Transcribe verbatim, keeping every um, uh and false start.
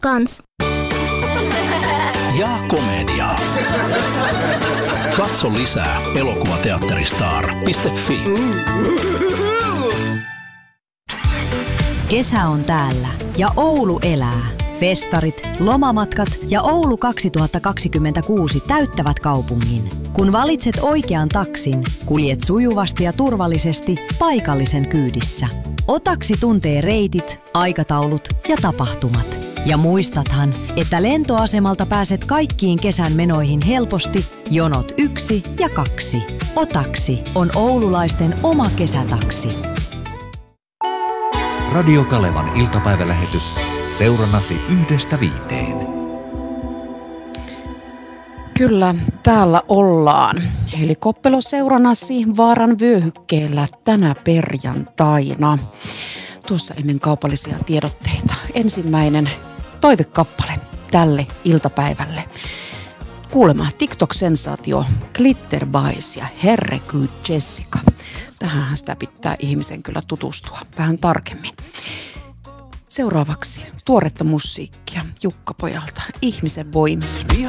kans. Ja komediaa. Katso lisää elokuvateatteristar piste fi. Kesä on täällä ja Oulu elää. Festarit, lomamatkat ja Oulu kaksituhattakaksikymmentäkuusi täyttävät kaupungin. Kun valitset oikean taksin, kuljet sujuvasti ja turvallisesti paikallisen kyydissä. Otaksi tuntee reitit, aikataulut ja tapahtumat. Ja muistathan, että lentoasemalta pääset kaikkiin kesän menoihin helposti jonot yksi ja kaksi. Otaksi on oululaisten oma kesätaksi. Radio Kalevan iltapäivälähetys. Seurannasi yhdestä viiteen. Kyllä, täällä ollaan. Eli Koppelo seurannasi Vaaran vyöhykkeellä tänä perjantaina. Tuossa ennen kaupallisia tiedotteita. Ensimmäinen toivekappale tälle iltapäivälle. Kuulemma TikTok-sensaatio Glitter Boys ja Herregud Jessica. Tähän sitä pitää ihmisen kyllä tutustua vähän tarkemmin. Seuraavaksi tuoretta musiikkia Jukka Pojalta Ihmisen voimiin.